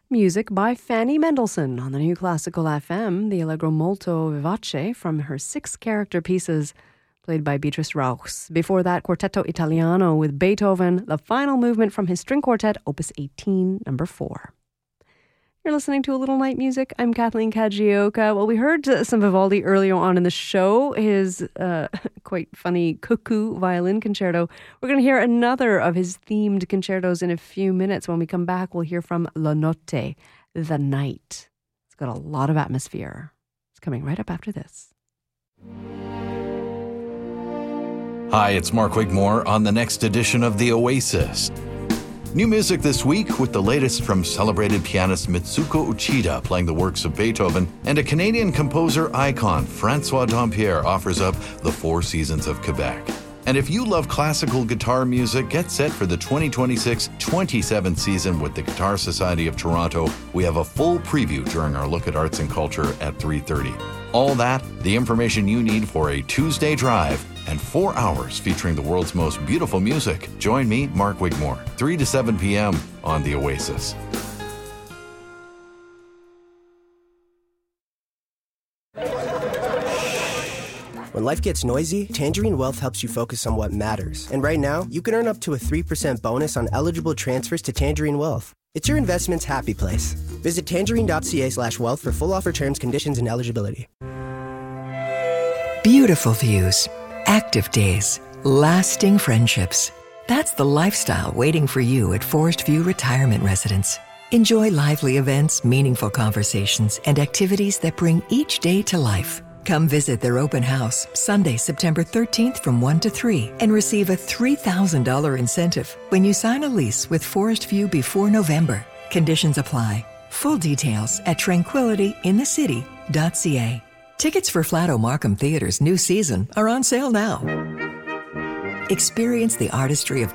Music by Fanny Mendelssohn on the New Classical FM, the Allegro Molto Vivace from her 6 character pieces, played by Beatrice Rauchs. Before that, Quartetto Italiano with Beethoven, the final movement from his string quartet, Opus 18, number 4. You're listening to A Little Night Music. I'm Kathleen Kajioka. Well, we heard some Vivaldi earlier on in the show, his quite funny Cuckoo violin concerto. We're going to hear another of his themed concertos in a few minutes. When we come back, we'll hear from La Notte, the night. It's got a lot of atmosphere. It's coming right up after this. Hi, it's Mark Wigmore on the next edition of The Oasis. New music this week with the latest from celebrated pianist Mitsuko Uchida playing the works of Beethoven, and a Canadian composer icon, Francois Dompierre, offers up the Four Seasons of Quebec. And if you love classical guitar music, get set for the 2026-27 season with the Guitar Society of Toronto. We have a full preview during our Look at Arts and Culture at 3:30. All that, the information you need for a Tuesday drive, and 4 hours featuring the world's most beautiful music. Join me, Mark Wigmore, 3 to 7 p.m. on The Oasis. When life gets noisy, Tangerine Wealth helps you focus on what matters. And right now, you can earn up to a 3% bonus on eligible transfers to Tangerine Wealth. It's your investment's happy place. Visit tangerine.ca/wealth for full offer terms, conditions, and eligibility. Beautiful views, active days, lasting friendships. That's the lifestyle waiting for you at Forest View Retirement Residence. Enjoy lively events, meaningful conversations, and activities that bring each day to life. Come visit their open house Sunday, September 13th from 1 to 3 and receive a $3,000 incentive when you sign a lease with Forest View before November. Conditions apply. Full details at tranquilityinthecity.ca. Tickets for Flato Markham Theatre's new season are on sale now. Experience the artistry of